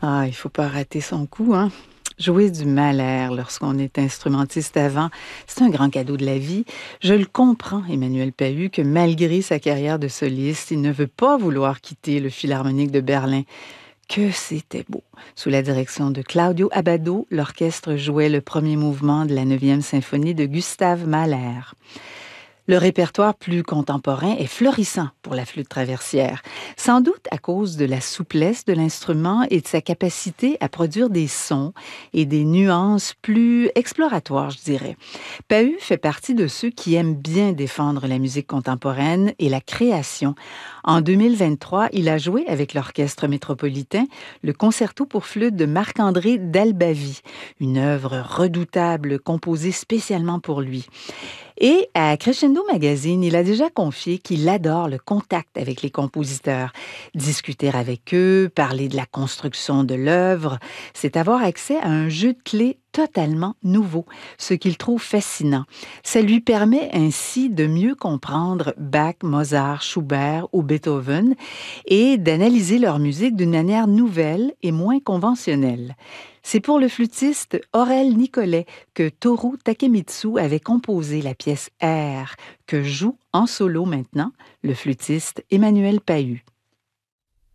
Ah, il faut pas rater son coup, hein? Jouer du Mahler lorsqu'on est instrumentiste avant, c'est un grand cadeau de la vie. Je le comprends, Emmanuel Pahud, que malgré sa carrière de soliste, il ne veut pas vouloir quitter le Philharmonique de Berlin. Que c'était beau! Sous la direction de Claudio Abbado, l'orchestre jouait le premier mouvement de la 9e symphonie de Gustave Mahler. Le répertoire plus contemporain est florissant pour la flûte traversière, sans doute à cause de la souplesse de l'instrument et de sa capacité à produire des sons et des nuances plus exploratoires, je dirais. Pahud fait partie de ceux qui aiment bien défendre la musique contemporaine et la création. En 2023, il a joué avec l'Orchestre métropolitain le concerto pour flûte de Marc-André Dalbavie, une œuvre redoutable composée spécialement pour lui. Et à Crescendo Magazine, il a déjà confié qu'il adore le contact avec les compositeurs. Discuter avec eux, parler de la construction de l'œuvre, c'est avoir accès à un jeu de clés totalement nouveau, ce qu'il trouve fascinant. Ça lui permet ainsi de mieux comprendre Bach, Mozart, Schubert ou Beethoven et d'analyser leur musique d'une manière nouvelle et moins conventionnelle. C'est pour le flûtiste Aurel Nicolet que Toru Takemitsu avait composé la pièce Air, que joue en solo maintenant le flûtiste Emmanuel Pahud.